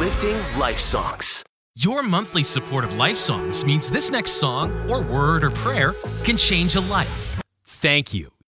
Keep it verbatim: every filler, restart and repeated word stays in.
uplifting life songs. Your monthly support of Life Songs means this next song, or word, or prayer can change a life. Thank you.